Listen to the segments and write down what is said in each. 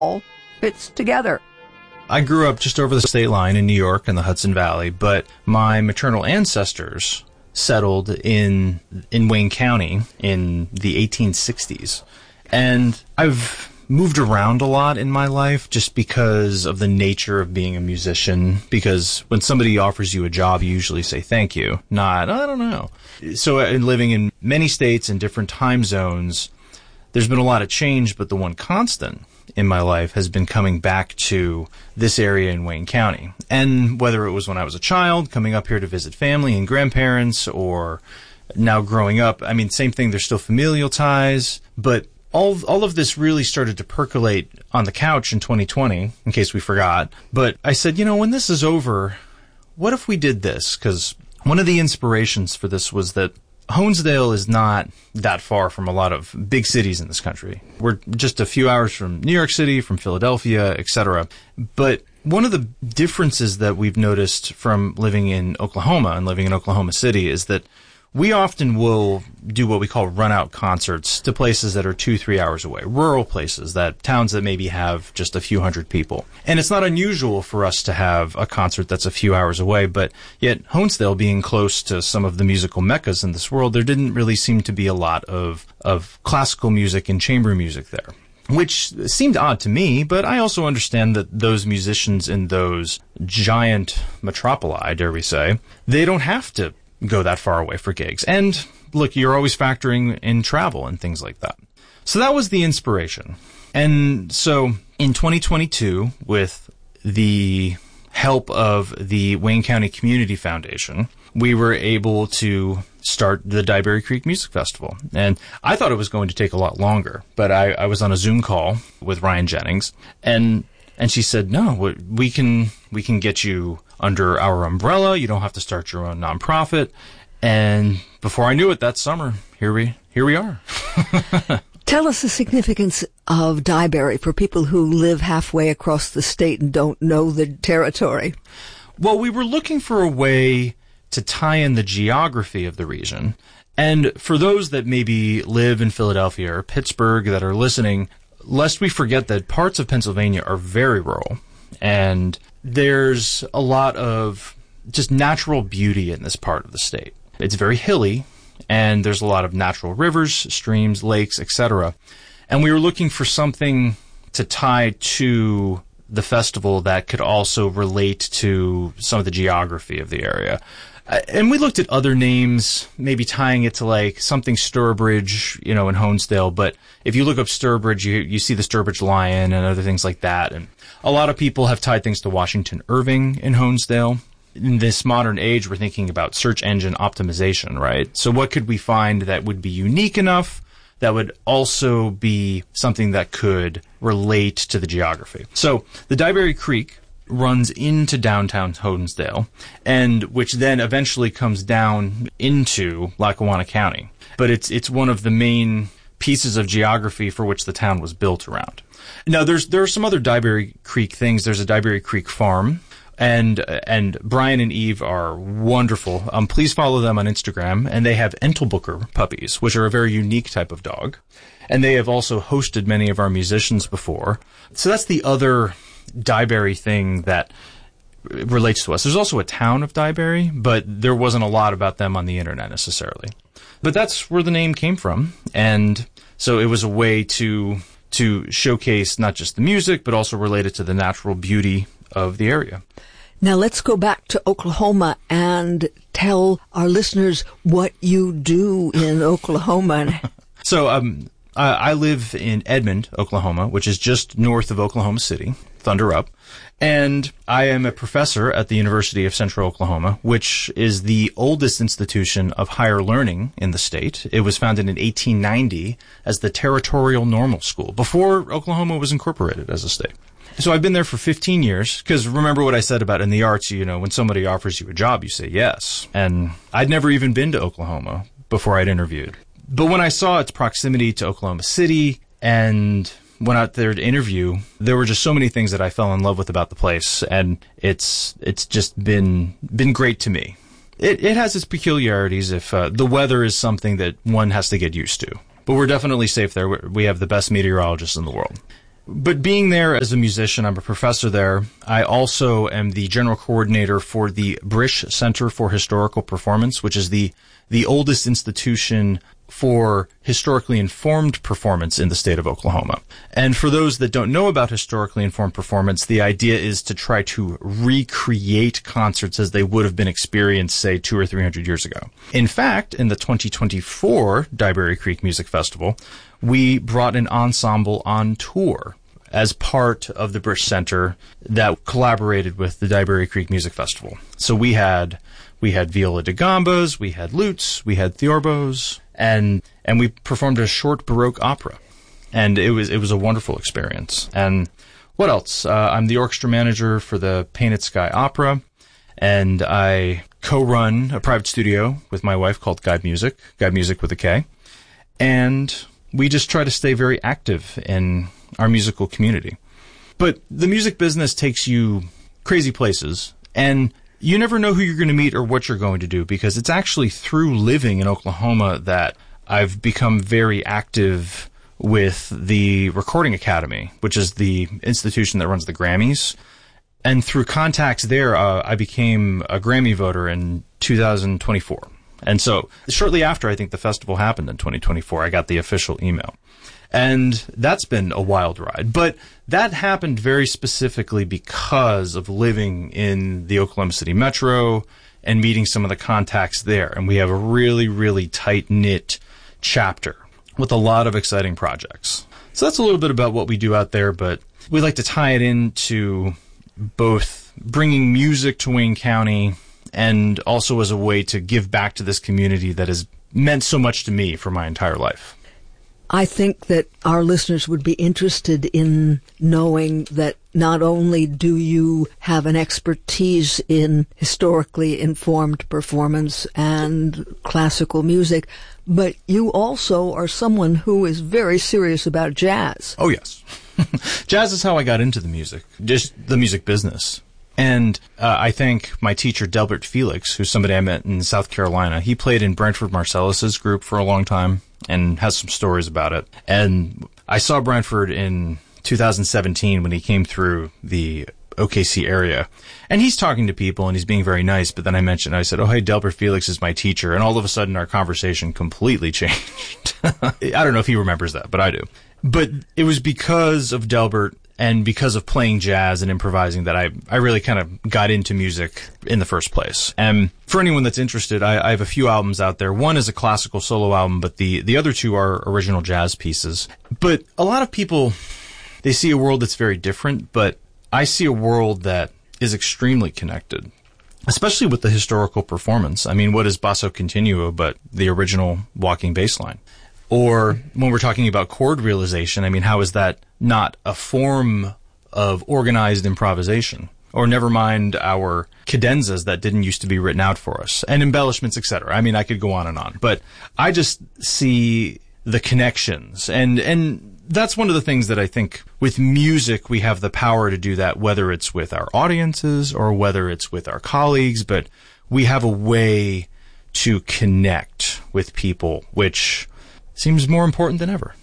all fits together. I grew up just over the state line in New York in the Hudson Valley, but my maternal ancestors settled in Wayne County in the 1860s. And I've moved around a lot in my life just because of the nature of being a musician, because when somebody offers you a job, you usually say thank you, not, I don't know. So in living in many states and different time zones, there's been a lot of change, but the one constant in my life has been coming back to this area in Wayne County. And whether it was when I was a child, coming up here to visit family and grandparents, or now growing up, I mean, same thing, there's still familial ties, but all of this really started to percolate on the couch in 2020, in case we forgot. But I said, when this is over, what if we did this? Because one of the inspirations for this was that Honesdale is not that far from a lot of big cities in this country. We're just a few hours from New York City, from Philadelphia, etc. But one of the differences that we've noticed from living in Oklahoma and living in Oklahoma City is that we often will do what we call run-out concerts to places that are 2-3 hours away, rural places, towns that maybe have just a few hundred people. And it's not unusual for us to have a concert that's a few hours away, but yet Honesdale being close to some of the musical meccas in this world, there didn't really seem to be a lot of classical music and chamber music there, which seemed odd to me, but I also understand that those musicians in those giant metropoli, dare we say, they don't have to go that far away for gigs. And look, you're always factoring in travel and things like that. So that was the inspiration. And so in 2022, with the help of the Wayne County Community Foundation, we were able to start the Dyeberry Creek Music Festival. And I thought it was going to take a lot longer, but I was on a Zoom call with Ryan Jennings, and she said, no, we can get you under our umbrella. You don't have to start your own nonprofit. And before I knew it, that summer, here we are. Tell us the significance of Dyeberry for people who live halfway across the state and don't know the territory. Well, we were looking for a way to tie in the geography of the region. And for those that maybe live in Philadelphia or Pittsburgh that are listening, lest we forget that parts of Pennsylvania are very rural, and there's a lot of just natural beauty in this part of the state. It's very hilly, and there's a lot of natural rivers, streams, lakes, etc. And we were looking for something to tie to the festival that could also relate to some of the geography of the area. And we looked at other names, maybe tying it to like something Sturbridge, in Honesdale. But if you look up Sturbridge, you see the Sturbridge Lion and other things like that. And a lot of people have tied things to Washington Irving in Honesdale. In this modern age, we're thinking about search engine optimization, right? So what could we find that would be unique enough that would also be something that could relate to the geography? So the Dyeberry Creek runs into downtown Honesdale, and which then eventually comes down into Lackawanna County. But it's one of the main pieces of geography for which the town was built around. Now, there are some other Dyeberry Creek things. There's a Dyeberry Creek farm, and Brian and Eve are wonderful. Please follow them on Instagram, and they have Entlebucher puppies, which are a very unique type of dog. And they have also hosted many of our musicians before. So that's the other Dyeberry thing that relates to us. There's also a town of Dyeberry, but there wasn't a lot about them on the internet necessarily. But that's where the name came from, and so it was a way to showcase not just the music, but also relate it to the natural beauty of the area. Now let's go back to Oklahoma and tell our listeners what you do in Oklahoma. So I live in Edmond, Oklahoma, which is just north of Oklahoma City, Thunder Up. And I am a professor at the University of Central Oklahoma, which is the oldest institution of higher learning in the state. It was founded in 1890 as the Territorial Normal School, before Oklahoma was incorporated as a state. So I've been there for 15 years, because remember what I said about in the arts, when somebody offers you a job, you say yes. And I'd never even been to Oklahoma before I'd interviewed. But when I saw its proximity to Oklahoma City and went out there to interview, there were just so many things that I fell in love with about the place, and it's just been great to me. It has its peculiarities if the weather is something that one has to get used to. But we're definitely safe there. We have the best meteorologists in the world. But being there as a musician, I'm a professor there. I also am the general coordinator for the Brish Center for Historical Performance, which is the oldest institution for historically informed performance in the state of Oklahoma. And for those that don't know about historically informed performance, the idea is to try to recreate concerts as they would have been experienced, say, 200 or 300 years ago. In fact, in the 2024 Dyeberry Creek Music Festival, we brought an ensemble on tour as part of the Brish Center that collaborated with the Dyeberry Creek Music Festival. So we had viola da gambas, we had lutes, we had theorbos, and we performed a short Baroque opera. And it was a wonderful experience. And what else? I'm the orchestra manager for the Painted Sky Opera, and I co-run a private studio with my wife called Guide Music with a K. And we just try to stay very active in our musical community. But the music business takes you crazy places, and you never know who you're going to meet or what you're going to do, because it's actually through living in Oklahoma that I've become very active with the Recording Academy, which is the institution that runs the Grammys. And through contacts there, I became a Grammy voter in 2024. And so shortly after, I think the festival happened in 2024, I got the official email. And that's been a wild ride. But that happened very specifically because of living in the Oklahoma City metro and meeting some of the contacts there. And we have a really, really tight-knit chapter with a lot of exciting projects. So that's a little bit about what we do out there, but we like to tie it into both bringing music to Wayne County and also as a way to give back to this community that has meant so much to me for my entire life. I think that our listeners would be interested in knowing that not only do you have an expertise in historically informed performance and classical music, but you also are someone who is very serious about jazz. Oh, yes. Jazz is how I got into the music, just the music business. And I thank my teacher, Delbert Felix, who's somebody I met in South Carolina. He played in Branford Marsalis' group for a long time and has some stories about it. And I saw Branford in 2017 when he came through the OKC area. And he's talking to people and he's being very nice. But then I said, oh, hey, Delbert Felix is my teacher. And all of a sudden our conversation completely changed. I don't know if he remembers that, but I do. But it was because of Delbert and because of playing jazz and improvising that I really kind of got into music in the first place. And for anyone that's interested, I have a few albums out there. One is a classical solo album, but the other two are original jazz pieces. But a lot of people, they see a world that's very different, but I see a world that is extremely connected, especially with the historical performance. I mean, what is Basso Continuo but the original walking bass line? Or when we're talking about chord realization, I mean, how is that not a form of organized improvisation? Or never mind our cadenzas that didn't used to be written out for us, and embellishments, etc. I mean, I could go on and on. But I just see the connections. And that's one of the things that I think with music we have the power to do that, whether it's with our audiences or whether it's with our colleagues. But we have a way to connect with people, which seems more important than ever.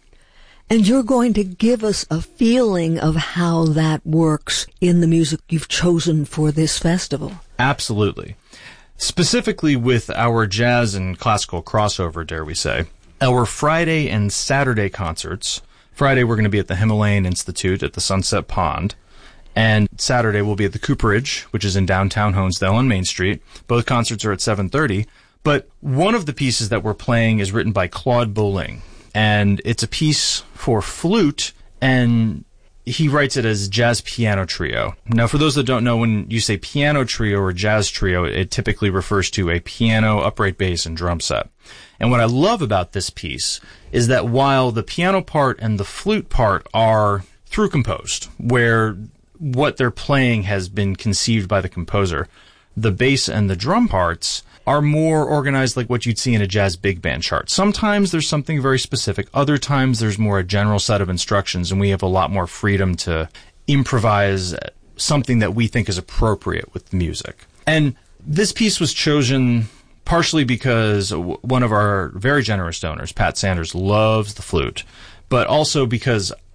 And you're going to give us a feeling of how that works in the music you've chosen for this festival. Absolutely. Specifically with our jazz and classical crossover, dare we say, our Friday and Saturday concerts. Friday we're going to be at the Himalayan Institute at the Sunset Pond. And Saturday we'll be at the Cooperage, which is in downtown Honesdale on Main Street. Both concerts are at 7:30. But one of the pieces that we're playing is written by Claude Bolling, and it's a piece for flute, and he writes it as jazz piano trio. Now, for those that don't know, when you say piano trio or jazz trio, it typically refers to a piano, upright bass, and drum set. And what I love about this piece is that while the piano part and the flute part are through composed, where what they're playing has been conceived by the composer, the bass and the drum parts are more organized like what you'd see in a jazz big band chart. Sometimes there's something very specific. Other times there's more a general set of instructions, and we have a lot more freedom to improvise something that we think is appropriate with the music. And this piece was chosen partially because one of our very generous donors, Pat Sanders, loves the flute, but also because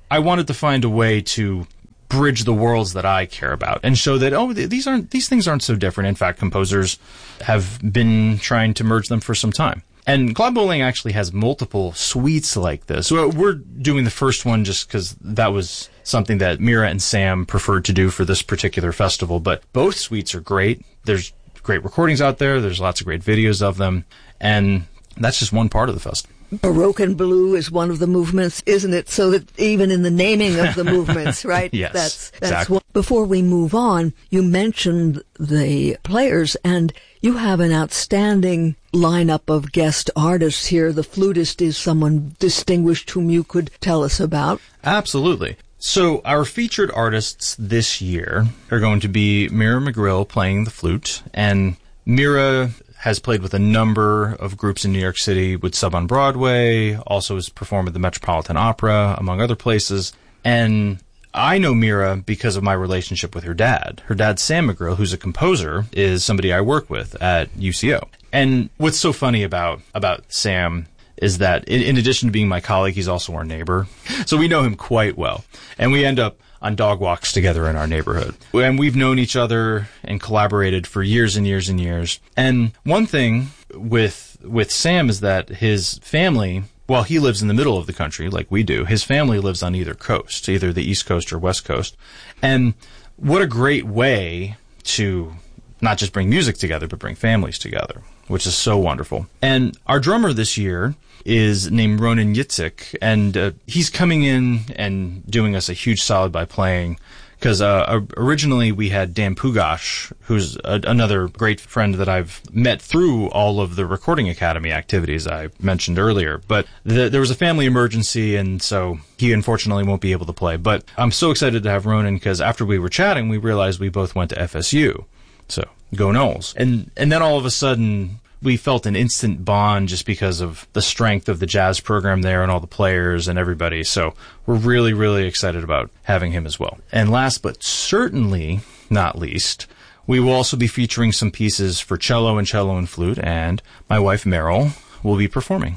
I wanted to find a way to bridge the worlds that I care about and show that, these things aren't so different. In fact, composers have been trying to merge them for some time. And Cloud Bowling actually has multiple suites like this. So we're doing the first one just because that was something that Mira and Sam preferred to do for this particular festival. But both suites are great. There's great recordings out there. There's lots of great videos of them. And that's just one part of the festival. Baroque and Blue is one of the movements, isn't it? So that even in the naming of the movements, right? Yes, that's exactly. one. Before we move on, you mentioned the players, and you have an outstanding lineup of guest artists here. The flutist is someone distinguished whom you could tell us about. Absolutely. So our featured artists this year are going to be Mira McGrill playing the flute, and Mira has played with a number of groups in New York City, would sub on Broadway, also has performed at the Metropolitan Opera, among other places. And I know Mira because of my relationship with her dad. Her dad, Sam McGrill, who's a composer, is somebody I work with at UCO. And what's so funny about Sam is that in addition to being my colleague, he's also our neighbor. So we know him quite well. And we end up on dog walks together in our neighborhood. And we've known each other and collaborated for years and years and years. And one thing with Sam is that his family, while he lives in the middle of the country like we do, his family lives on either coast, either the East Coast or West Coast. And what a great way to not just bring music together, but bring families together, which is so wonderful. And our drummer this year is named Ronan Yitzhak, and he's coming in and doing us a huge solid by playing, because originally we had Dan Pugash, who's another great friend that I've met through all of the Recording Academy activities I mentioned earlier. But there was a family emergency, and so he unfortunately won't be able to play. But I'm so excited to have Ronan, because after we were chatting, we realized we both went to FSU. So, go Knowles. And then all of a sudden, we felt an instant bond just because of the strength of the jazz program there and all the players and everybody. So we're really, really excited about having him as well. And last but certainly not least, we will also be featuring some pieces for cello and flute, and my wife Meryl will be performing.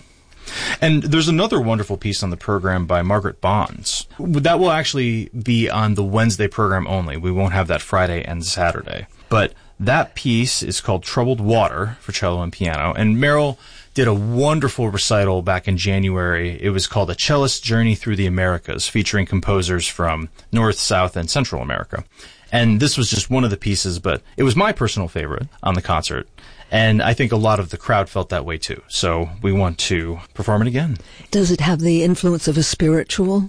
And there's another wonderful piece on the program by Margaret Bonds. That will actually be on the Wednesday program only. We won't have that Friday and Saturday. But that piece is called Troubled Water for cello and piano. And Meryl did a wonderful recital back in January. It was called A Cellist's Journey Through the Americas, featuring composers from North, South, and Central America. And this was just one of the pieces, but it was my personal favorite on the concert. And I think a lot of the crowd felt that way too. So we want to perform it again. Does it have the influence of a spiritual?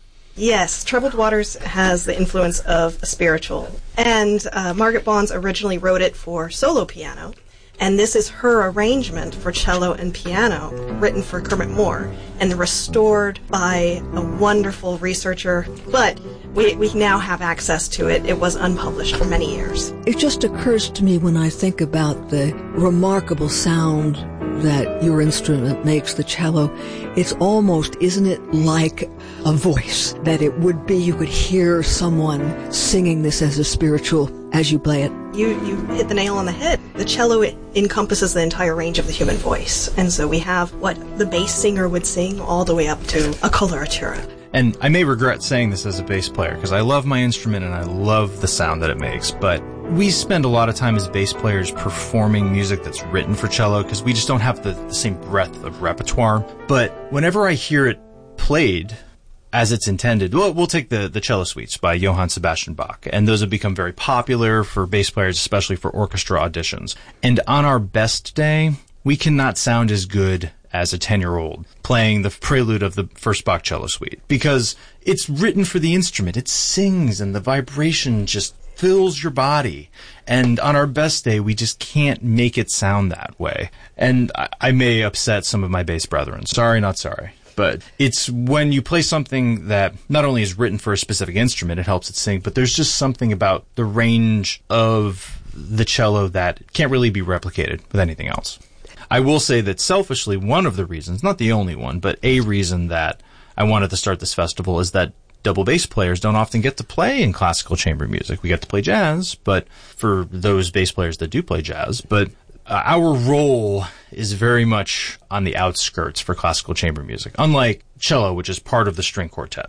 Yes, Troubled Waters has the influence of a spiritual. And Margaret Bonds originally wrote it for solo piano. And this is her arrangement for cello and piano, written for Kermit Moore, and restored by a wonderful researcher. But we now have access to it. It was unpublished for many years. It just occurs to me when I think about the remarkable sound that your instrument makes, the cello, it's almost, isn't it like a voice that it would be? You could hear someone singing this as a spiritual as you play it. You hit the nail on the head. The cello encompasses the entire range of the human voice. And so we have what the bass singer would sing all the way up to a coloratura. And I may regret saying this as a bass player, because I love my instrument and I love the sound that it makes, but we spend a lot of time as bass players performing music that's written for cello, because we just don't have the same breadth of repertoire. But whenever I hear it played as it's intended, we'll take the cello suites by Johann Sebastian Bach, and those have become very popular for bass players, especially for orchestra auditions. And on our best day, we cannot sound as good as a 10-year-old playing the prelude of the first Bach cello suite, because it's written for the instrument. It sings, and the vibration just fills your body. And on our best day, we just can't make it sound that way. And I may upset some of my bass brethren. Sorry, not sorry. But it's when you play something that not only is written for a specific instrument, it helps it sing, but there's just something about the range of the cello that can't really be replicated with anything else. I will say that selfishly, one of the reasons, not the only one, but a reason that I wanted to start this festival is that double bass players don't often get to play in classical chamber music. We get to play jazz, but for those bass players that do play jazz, but our role is very much on the outskirts for classical chamber music, unlike cello, which is part of the string quartet.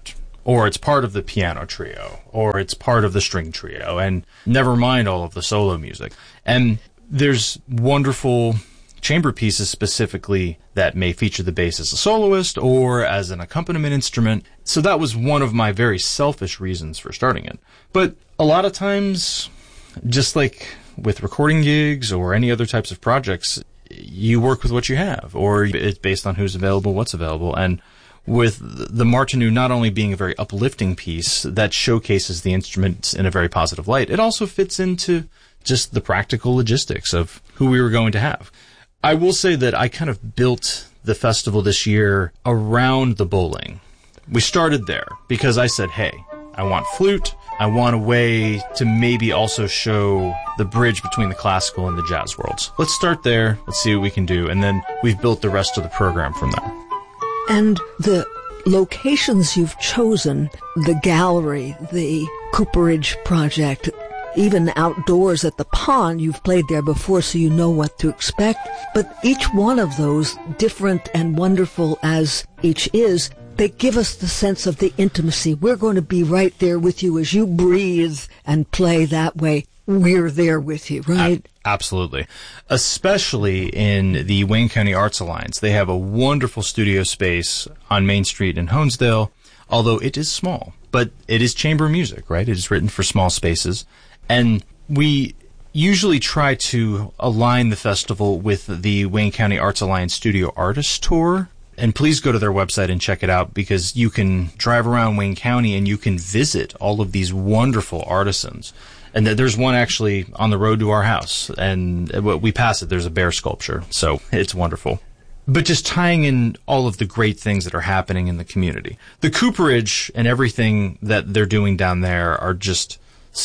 or it's part of the piano trio, or it's part of the string trio, and never mind all of the solo music. And there's wonderful chamber pieces specifically that may feature the bass as a soloist or as an accompaniment instrument. So that was one of my very selfish reasons for starting it. But a lot of times, just like with recording gigs or any other types of projects, you work with what you have, or it's based on who's available, what's available. And with the Martinu not only being a very uplifting piece that showcases the instruments in a very positive light, it also fits into just the practical logistics of who we were going to have. I will say that I kind of built the festival this year around the bowling. We started there because I said, hey, I want flute. I want a way to maybe also show the bridge between the classical and the jazz worlds. Let's start there. Let's see what we can do. And then we've built the rest of the program from there. And the locations you've chosen, the gallery, the Cooperage Project, even outdoors at the pond, you've played there before, so you know what to expect. But each one of those, different and wonderful as each is, they give us the sense of the intimacy. We're going to be right there with you as you breathe and play that way. We're there with you, right? Absolutely. Especially in the Wayne County Arts Alliance. They have a wonderful studio space on Main Street in Honesdale, although it is small. But it is chamber music, right? It is written for small spaces. And we usually try to align the festival with the Wayne County Arts Alliance Studio Artist Tour. And please go to their website and check it out, because you can drive around Wayne County and you can visit all of these wonderful artisans. And there's one actually on the road to our house, and we pass it, there's a bear sculpture. So it's wonderful. But just tying in all of the great things that are happening in the community. The Cooperage and everything that they're doing down there are just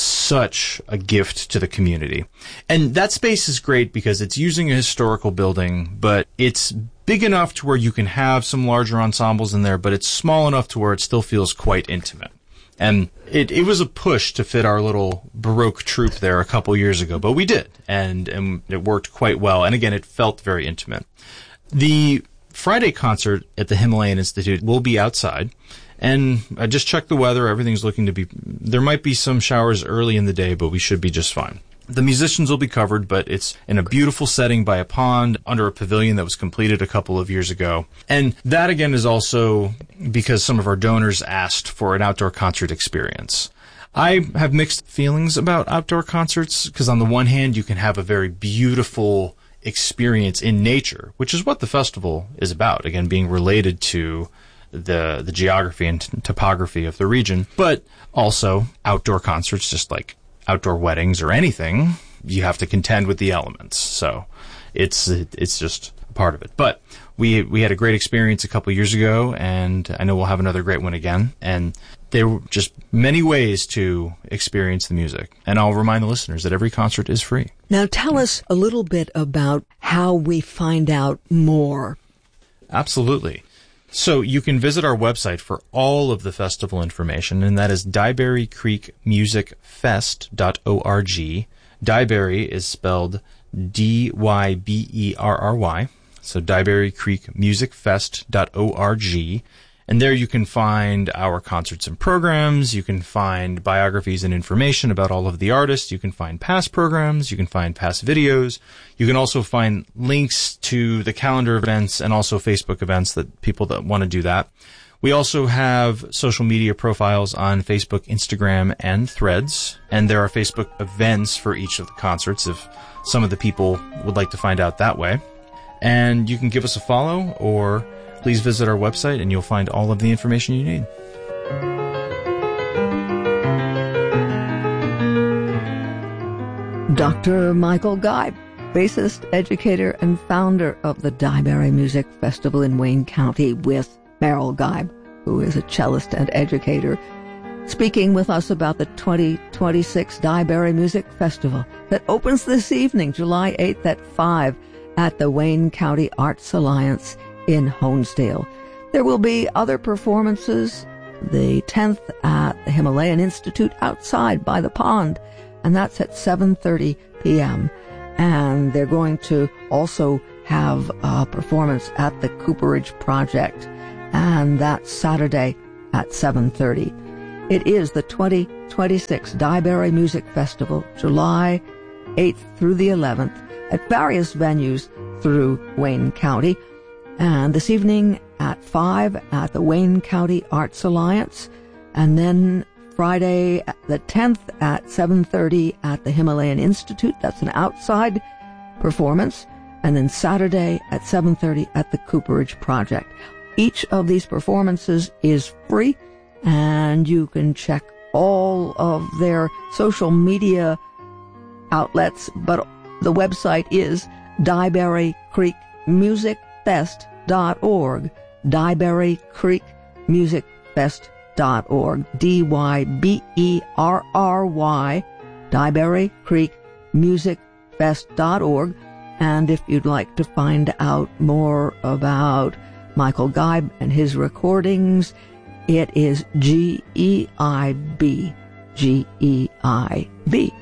such a gift to the community. And that space is great because it's using a historical building, but it's big enough to where you can have some larger ensembles in there, but it's small enough to where it still feels quite intimate. And it was a push to fit our little Baroque troupe there a couple years ago, but we did, and it worked quite well. And again, it felt very intimate. The Friday concert at the Himalayan Institute will be outside. And I just checked the weather. Everything's looking to be... There might be some showers early in the day, but we should be just fine. The musicians will be covered, but it's in a beautiful setting by a pond under a pavilion that was completed a couple of years ago. And that, again, is also because some of our donors asked for an outdoor concert experience. I have mixed feelings about outdoor concerts because on the one hand, you can have a very beautiful experience in nature, which is what the festival is about. Again, being related to the geography and topography of the region, but also outdoor concerts, just like outdoor weddings or anything, you have to contend with the elements. So it's just a part of it. But we had a great experience a couple years ago, and I know we'll have another great one again. And there were just many ways to experience the music. And I'll remind the listeners that every concert is free. Now tell us a little bit about how we find out more. Absolutely. So you can visit our website for all of the festival information, and that is DyeberryCreekMusicFest.org. Dyeberry is spelled Dyberry, so DyeberryCreekMusicFest.org. And there you can find our concerts and programs. You can find biographies and information about all of the artists. You can find past programs. You can find past videos. You can also find links to the calendar events and also Facebook events that people that want to do that. We also have social media profiles on Facebook, Instagram, and Threads. And there are Facebook events for each of the concerts if some of the people would like to find out that way. And you can give us a follow, or please visit our website and you'll find all of the information you need. Dr. Michael Geib, bassist, educator, and founder of the Dyeberry Music Festival in Wayne County, with Merrill Geib, who is a cellist and educator, speaking with us about the 2026 Dyeberry Music Festival that opens this evening, July 8th at 5 at the Wayne County Arts Alliance in Honesdale. There will be other performances, the 10th at the Himalayan Institute outside by the pond, and that's at 7:30 p.m. And they're going to also have a performance at the Cooperage Project, and that's Saturday, at 7:30. It is the 2026 Dyeberry Music Festival, July 8th through the 11th, at various venues through Wayne County. And this evening at 5 at the Wayne County Arts Alliance, and then Friday the 10th at 7:30 at the Himalayan Institute. That's an outside performance. And then Saturday at 7:30 at the Cooperage Project. Each of these performances is free, and you can check all of their social media outlets, but the website is dyeberrycreekmusicfest.org, dyeberrycreekmusicfest.org, DYBERRY, dyeberrycreekmusicfest.org. And if you'd like to find out more about Michael Geib and his recordings, it is GEIB.